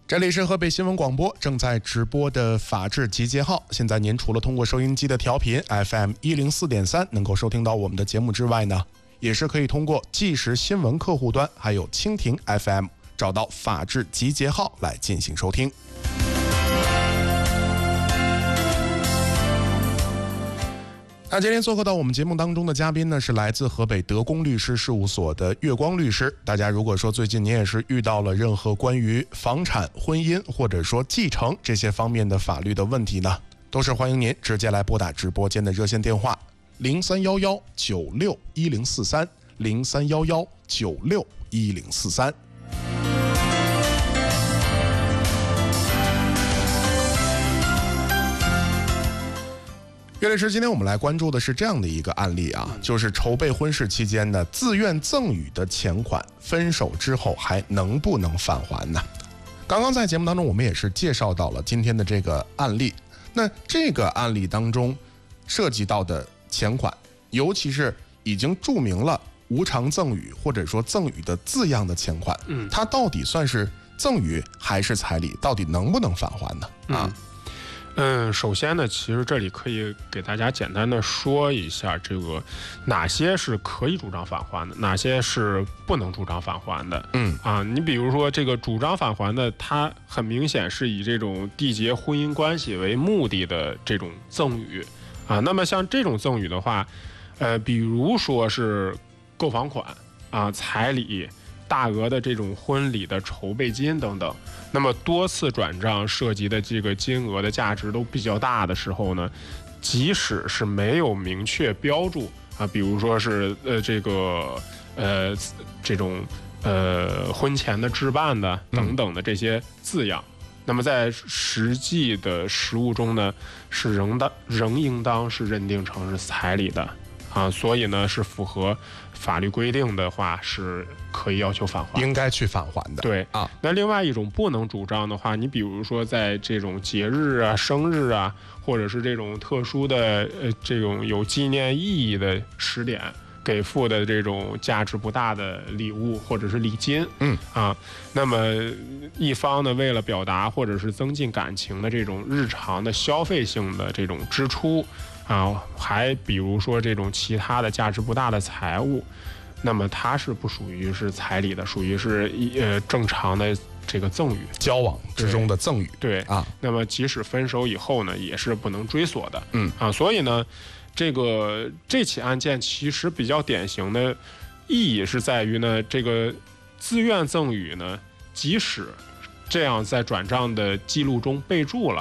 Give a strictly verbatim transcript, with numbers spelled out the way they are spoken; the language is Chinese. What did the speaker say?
这里是河北新闻广播正在直播的法治集结号。现在您除了通过收音机的调频 F M 一零四点三 能够收听到我们的节目之外呢，也是可以通过即时新闻客户端还有蜻蜓 F M 找到法治集结号来进行收听。那今天做客到我们节目当中的嘉宾呢，是来自河北德公律师事务所的月光律师。大家如果说最近您也是遇到了任何关于房产、婚姻或者说继承这些方面的法律的问题呢，都是欢迎您直接来拨打直播间的热线电话零三幺幺九六一零四三零三幺幺九六一零四三。岳律师，今天我们来关注的是这样的一个案例啊，就是筹备婚事期间呢，自愿赠与的钱款，分手之后还能不能返还呢？刚刚在节目当中，我们也是介绍到了今天的这个案例。那这个案例当中涉及到的钱款，尤其是已经注明了无偿赠与或者说赠与的字样的钱款，嗯，它到底算是赠与还是彩礼？到底能不能返还呢？啊？ 嗯嗯，首先呢，其实这里可以给大家简单的说一下，这个哪些是可以主张返还的，哪些是不能主张返还的。嗯啊，你比如说这个主张返还的，它很明显是以这种缔结婚姻关系为目的的这种赠与啊。那么像这种赠与的话，呃，比如说是购房款啊、彩礼、大额的这种婚礼的筹备金等等，那么多次转账涉及的这个金额的价值都比较大的时候呢，即使是没有明确标注啊，比如说是呃这个呃这种呃婚前的置办的等等的这些字样，嗯、那么在实际的实务中呢，是仍当仍应当是认定成是彩礼的啊，所以呢是符合法律规定的话，是可以要求返还， 应该去返还的。 对啊，那另外一种不能主张的话，你比如说在这种节日啊、生日啊，或者是这种特殊的呃这种有纪念意义的时点，给付的这种价值不大的礼物或者是礼金，嗯啊，那么一方呢为了表达或者是增进感情的这种日常的消费性的这种支出。啊，还比如说这种其他的价值不大的财物，那么它是不属于是彩礼的，属于是呃正常的这个赠与， 交往之中的赠与。 对啊，那么即使分手以后呢，也是不能追索的。嗯啊，所以呢，这个这起案件其实比较典型的意义是在于呢，这个自愿赠与呢，即使这样在转账的记录中备注了